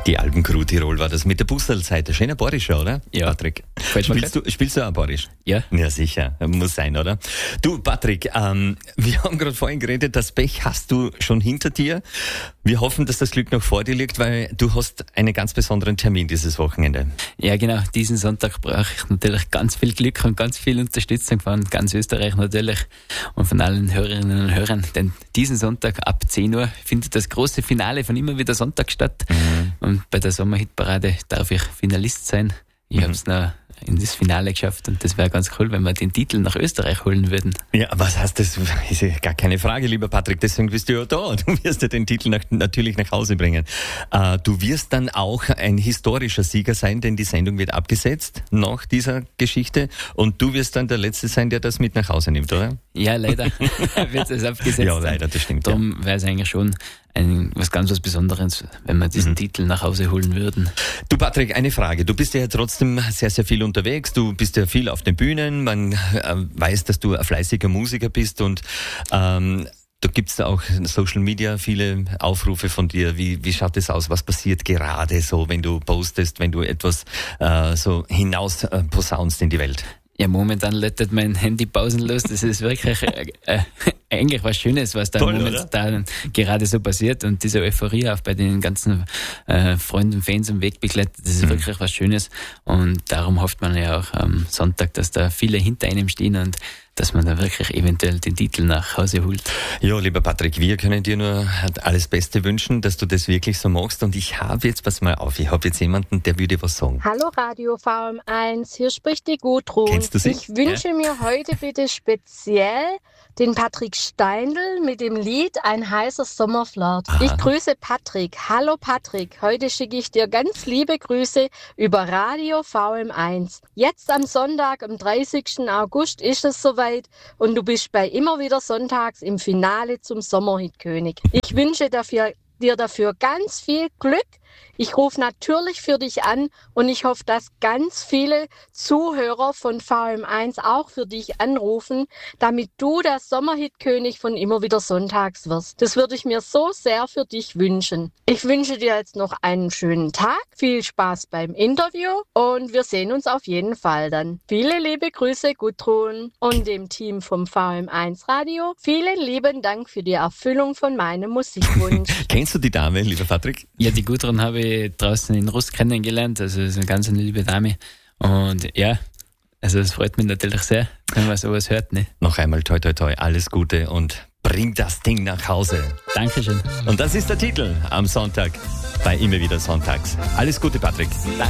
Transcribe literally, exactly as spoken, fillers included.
Die Alpencrew Tirol war das mit der Bussalseite. Schöner Bayerischer, oder? Ja. Patrick. Spielst du, spielst du auch Bayerisch? Ja. Ja, sicher. Muss sein, oder? Du, Patrick, ähm, wir haben gerade vorhin geredet, das Pech hast du schon hinter dir. Wir hoffen, dass das Glück noch vor dir liegt, weil du hast einen ganz besonderen Termin dieses Wochenende. Ja, genau. Diesen Sonntag brauche ich natürlich ganz viel Glück und ganz viel Unterstützung von ganz Österreich natürlich und von allen Hörerinnen und Hörern. Denn diesen Sonntag ab zehn Uhr findet das große Finale von Immer wieder Sonntag statt. Mhm. Und bei der Sommerhitparade darf ich Finalist sein. Ich mhm. habe es noch in das Finale geschafft und das wäre ganz cool, wenn wir den Titel nach Österreich holen würden. Ja, was heißt das? Ist ja gar keine Frage, lieber Patrick, deswegen bist du ja da. Du wirst ja den Titel nach, natürlich nach Hause bringen. Äh, du wirst dann auch ein historischer Sieger sein, denn die Sendung wird abgesetzt nach dieser Geschichte und du wirst dann der Letzte sein, der das mit nach Hause nimmt, oder? Ja, leider wird es abgesetzt. Ja, leider, das stimmt. Darum ja. wäre es eigentlich schon ein, was ganz was Besonderes, wenn wir diesen mhm. Titel nach Hause holen würden. Du Patrick, eine Frage. Du bist ja trotzdem sehr, sehr viel unterwegs. Du bist ja viel auf den Bühnen. Man äh, weiß, dass du ein fleißiger Musiker bist und ähm, da gibt's auch Social Media viele Aufrufe von dir. Wie, wie schaut es aus? Was passiert gerade so, wenn du postest, wenn du etwas äh, so hinaus äh, posaunst in die Welt? Ja, momentan läutet mein Handy pausenlos. Das ist wirklich äh, äh, eigentlich was Schönes, was da Toll, momentan oder? gerade so passiert. Und diese Euphorie auch bei den ganzen äh, Freunden, Fans im Weg begleitet, das ist mhm. wirklich was Schönes. Und darum hofft man ja auch am Sonntag, dass da viele hinter einem stehen und dass man da wirklich eventuell den Titel nach Hause holt. Ja, lieber Patrick, wir können dir nur alles Beste wünschen, dass du das wirklich so machst. Und ich habe jetzt, pass mal auf, ich habe jetzt jemanden, der würde was sagen. Hallo Radio V M eins, hier spricht die Gudrun. Kennst du sie? Ich wünsche ja. mir heute bitte speziell den Patrick Steindl mit dem Lied Ein heißer Sommerflirt. Aha. Ich grüße Patrick. Hallo Patrick, heute schicke ich dir ganz liebe Grüße über Radio V M eins. Jetzt am Sonntag, am dreißigsten August ist es soweit und du bist bei Immer wieder Sonntags im Finale zum Sommerhitkönig. Ich wünsche dafür, dir dafür ganz viel Glück. Ich rufe natürlich für dich an und ich hoffe, dass ganz viele Zuhörer von V M eins auch für dich anrufen, damit du der Sommerhitkönig von Immer wieder Sonntags wirst. Das würde ich mir so sehr für dich wünschen. Ich wünsche dir jetzt noch einen schönen Tag, viel Spaß beim Interview und wir sehen uns auf jeden Fall dann. Viele liebe Grüße, Gudrun und dem Team vom V M eins Radio. Vielen lieben Dank für die Erfüllung von meinem Musikwunsch. Kennst du die Dame, lieber Patrick? Ja, die Gudrun habe ich draußen in Russ kennengelernt, also ist eine ganz eine liebe Dame und ja, also es freut mich natürlich sehr, wenn man sowas hört. Ne? Noch einmal toi toi toi, alles Gute und bring das Ding nach Hause. Dankeschön. Und das ist der Titel am Sonntag bei Immer wieder Sonntags. Alles Gute, Patrick. Danke.